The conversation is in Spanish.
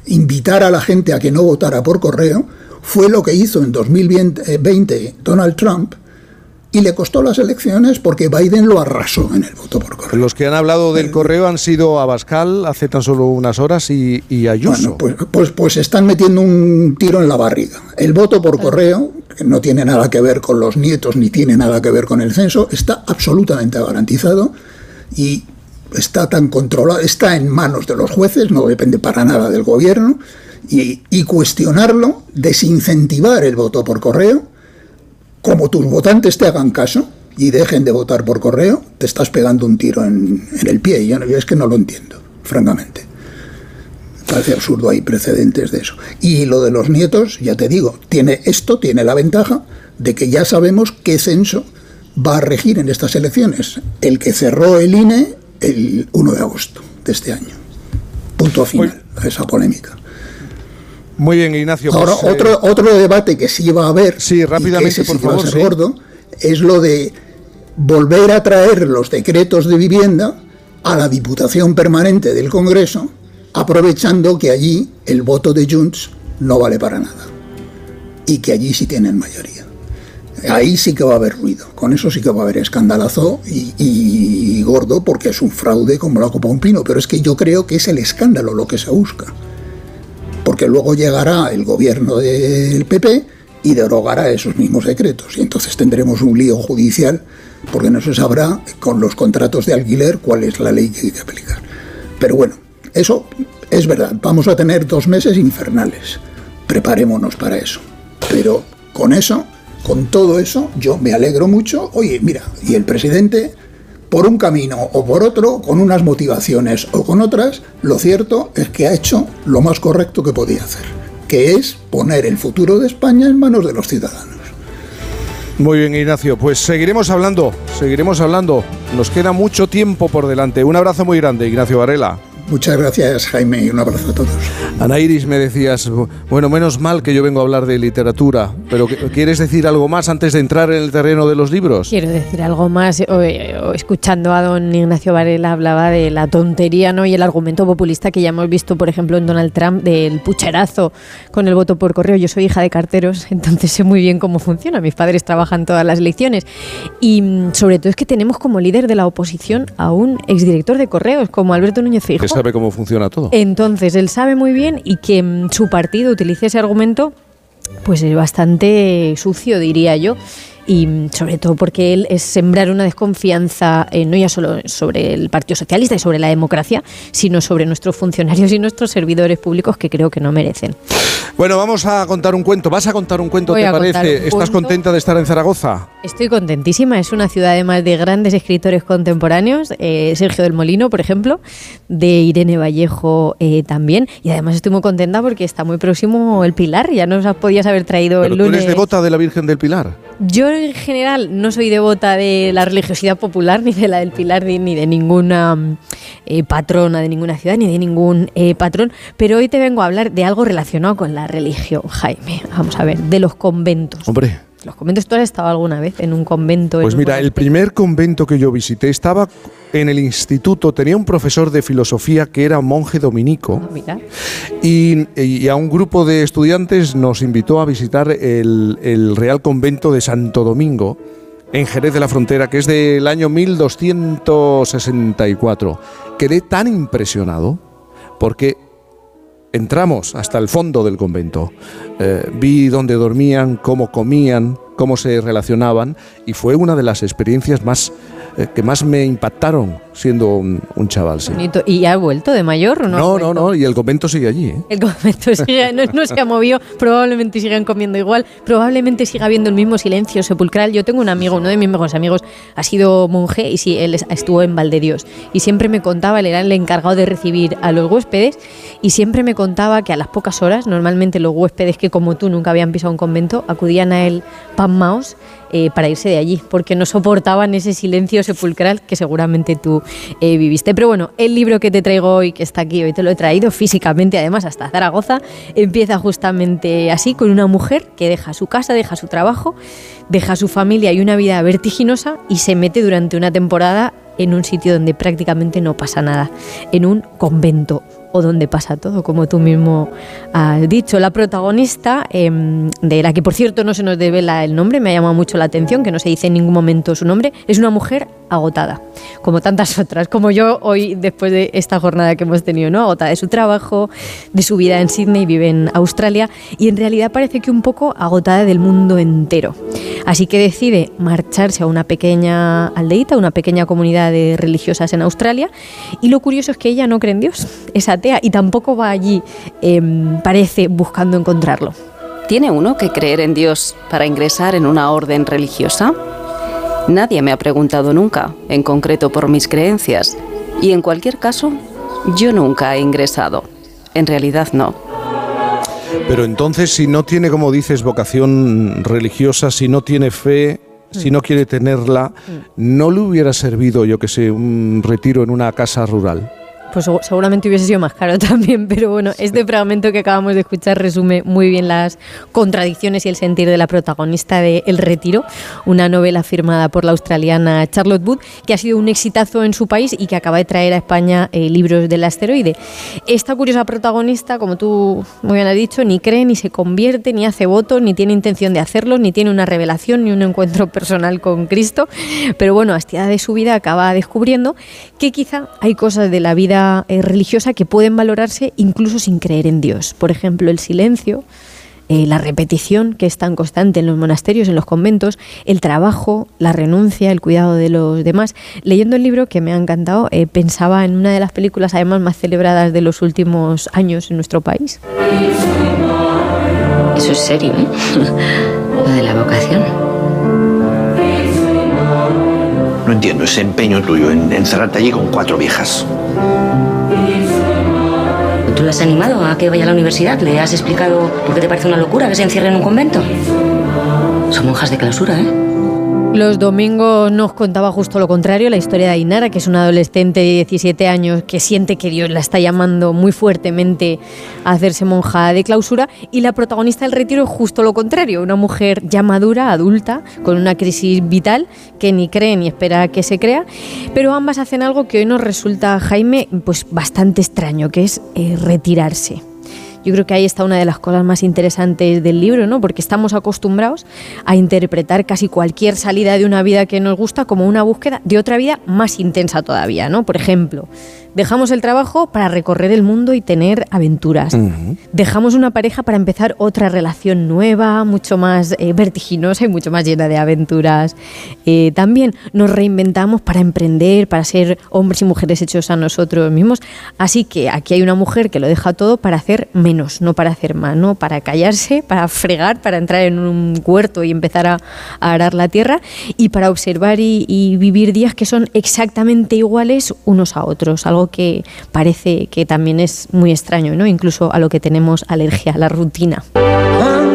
invitar a la gente a que no votara por correo, fue lo que hizo en 2020 Donald Trump, y le costó las elecciones porque Biden lo arrasó en el voto por correo. Los que han hablado del correo han sido Abascal hace tan solo unas horas y Ayuso. Bueno, pues están metiendo un tiro en la barriga. El voto por correo, que no tiene nada que ver con los nietos ni tiene nada que ver con el censo, está absolutamente garantizado y está tan controlado, está en manos de los jueces, no depende para nada del gobierno, y cuestionarlo, desincentivar el voto por correo, como tus votantes te hagan caso y dejen de votar por correo, te estás pegando un tiro en el pie. Yo es que no lo entiendo, francamente. Parece absurdo, hay precedentes de eso. Y lo de los nietos, ya te digo, tiene la ventaja de que ya sabemos qué censo va a regir en estas elecciones. El que cerró el INE el 1 de agosto de este año. Punto final a esa polémica. Muy bien, Ignacio. Ahora, otro debate que sí va a haber, sí, rápidamente, y que ese por favor, va a ser gordo, es lo de volver a traer los decretos de vivienda a la Diputación Permanente del Congreso, aprovechando que allí el voto de Junts no vale para nada y que allí sí tienen mayoría. Ahí sí que va a haber ruido, con eso sí que va a haber escandalazo y gordo, porque es un fraude como la copa de un pino, pero es que yo creo que es el escándalo lo que se busca. Porque luego llegará el gobierno del PP y derogará esos mismos decretos. Y entonces tendremos un lío judicial porque no se sabrá con los contratos de alquiler cuál es la ley que hay que aplicar. Pero bueno, eso es verdad. Vamos a tener 2 meses infernales. Preparémonos para eso. Pero con eso, con todo eso, yo me alegro mucho. Oye, mira, y el presidente, por un camino o por otro, con unas motivaciones o con otras, lo cierto es que ha hecho lo más correcto que podía hacer, que es poner el futuro de España en manos de los ciudadanos. Muy bien, Ignacio, pues seguiremos hablando. Nos queda mucho tiempo por delante. Un abrazo muy grande, Ignacio Varela. Muchas gracias, Jaime, y un abrazo a todos. Ana Iris, me decías, bueno, menos mal que yo vengo a hablar de literatura, pero ¿quieres decir algo más antes de entrar en el terreno de los libros? Quiero decir algo más. Escuchando a don Ignacio Varela, hablaba de la tontería, ¿no?, y el argumento populista que ya hemos visto, por ejemplo, en Donald Trump, del pucherazo con el voto por correo. Yo soy hija de carteros, entonces sé muy bien cómo funciona. Mis padres trabajan todas las elecciones. Y sobre todo es que tenemos como líder de la oposición a un exdirector de correos, como Alberto Núñez Feijóo. Que sabe cómo funciona todo. Entonces, él sabe muy bien, y que su partido utilice ese argumento, pues es bastante sucio, diría yo. Y sobre todo porque él es sembrar una desconfianza no ya solo sobre el Partido Socialista y sobre la democracia, sino sobre nuestros funcionarios y nuestros servidores públicos, que creo que no merecen. Bueno, vamos a contar un cuento. ¿Vas a contar un cuento, te parece? ¿Estás contenta de estar en Zaragoza? Estoy contentísima. Es una ciudad además de grandes escritores contemporáneos. Sergio del Molino, por ejemplo, de Irene Vallejo también. Y además estoy muy contenta porque está muy próximo el Pilar. Ya nos podías haber traído ¿Pero el lunes. tú eres devota de la Virgen del Pilar? Yo en general no soy devota de la religiosidad popular, ni de la del Pilar, ni de ninguna patrona de ninguna ciudad, ni de ningún patrón, pero hoy te vengo a hablar de algo relacionado con la religión, Jaime. Vamos a ver, de los conventos. Hombre. ¿Los conventos? ¿Tú has estado alguna vez en un convento? Pues mira, el primer convento que yo visité estaba en el instituto, tenía un profesor de filosofía que era monje dominico. Mira. Y a un grupo de estudiantes nos invitó a visitar el Real Convento de Santo Domingo, en Jerez de la Frontera, que es del año 1264. Quedé tan impresionado porque entramos hasta el fondo del convento, vi dónde dormían, cómo comían, cómo se relacionaban, y fue una de las experiencias que más me impactaron siendo un chaval. Sí. Bonito. ¿Y ha vuelto de mayor o no? No, y el convento sigue allí, ¿eh? El convento sigue, no se ha movido, probablemente sigan comiendo igual, probablemente siga habiendo el mismo silencio sepulcral. Yo tengo un amigo, uno de mis mejores amigos, ha sido monje, y sí, él estuvo en Valdedios, y siempre me contaba, él era el encargado de recibir a los huéspedes, y siempre me contaba que a las pocas horas, normalmente los huéspedes que como tú nunca habían pisado un convento, acudían a él pasmaos para irse de allí, porque no soportaban ese silencio sepulcral que seguramente tú viviste. Pero bueno, el libro que te traigo hoy, que está aquí, hoy te lo he traído físicamente, además hasta Zaragoza, empieza justamente así, con una mujer que deja su casa, deja su trabajo, deja su familia y una vida vertiginosa, y se mete durante una temporada en un sitio donde prácticamente no pasa nada, en un convento. o donde pasa todo, como tú mismo has dicho. La protagonista, de la que por cierto no se nos devela el nombre, me ha llamado mucho la atención, que no se dice en ningún momento su nombre, es una mujer agotada, como tantas otras, como yo hoy después de esta jornada que hemos tenido, ¿no? Agotada de su trabajo, de su vida en Sydney, vive en Australia y en realidad parece que un poco agotada del mundo entero. Así que decide marcharse a una pequeña aldeíta, una pequeña comunidad de religiosas en Australia, y lo curioso es que ella no cree en Dios, es atea y tampoco va allí, parece, buscando encontrarlo. ¿Tiene uno que creer en Dios para ingresar en una orden religiosa? Nadie me ha preguntado nunca, en concreto por mis creencias, y en cualquier caso, yo nunca he ingresado. En realidad no. Pero entonces, si no tiene, como dices, vocación religiosa, si no tiene fe, si no quiere tenerla, ¿no le hubiera servido, yo que sé, un retiro en una casa rural? Pues seguramente hubiese sido más caro también, pero bueno, este fragmento que acabamos de escuchar resume muy bien las contradicciones y el sentir de la protagonista de El Retiro, una novela firmada por la australiana Charlotte Wood, que ha sido un exitazo en su país y que acaba de traer a España libros del asteroide. Esta curiosa protagonista, como tú muy bien has dicho, ni cree, ni se convierte, ni hace votos, ni tiene intención de hacerlo, ni tiene una revelación, ni un encuentro personal con Cristo, pero bueno, hastiada de su vida acaba descubriendo que quizá hay cosas de la vida religiosa que pueden valorarse incluso sin creer en Dios. Por ejemplo, el silencio, la repetición, que es tan constante en los monasterios, en los conventos, el trabajo, la renuncia, el cuidado de los demás. Leyendo el libro, que me ha encantado, pensaba en una de las películas además más celebradas de los últimos años en nuestro país. Eso es serio, ¿eh? Lo de la vocación. No entiendo ese empeño tuyo en encerrarte allí con 4 viejas. ¿Tú le has animado a que vaya a la universidad? ¿Le has explicado por qué te parece una locura que se encierre en un convento? Son monjas de clausura, ¿eh? Los domingos nos contaba justo lo contrario, la historia de Ainara, que es una adolescente de 17 años que siente que Dios la está llamando muy fuertemente a hacerse monja de clausura, y la protagonista del Retiro es justo lo contrario, una mujer ya madura, adulta, con una crisis vital que ni cree ni espera que se crea, pero ambas hacen algo que hoy nos resulta, Jaime, pues bastante extraño, que es retirarse. Yo creo que ahí está una de las cosas más interesantes del libro, ¿no? Porque estamos acostumbrados a interpretar casi cualquier salida de una vida que nos gusta como una búsqueda de otra vida más intensa todavía, ¿no? Por ejemplo, dejamos el trabajo para recorrer el mundo y tener aventuras. Dejamos una pareja para empezar otra relación nueva, mucho más vertiginosa y mucho más llena de aventuras. También nos reinventamos para emprender, para ser hombres y mujeres hechos a nosotros mismos. Así que aquí hay una mujer que lo deja todo para hacer menos, no para hacer más, ¿no? Para callarse, para fregar, para entrar en un huerto y empezar a arar la tierra, y para observar y vivir días que son exactamente iguales unos a otros, algo que parece que también es muy extraño, ¿no? Incluso a lo que tenemos alergia, a la rutina.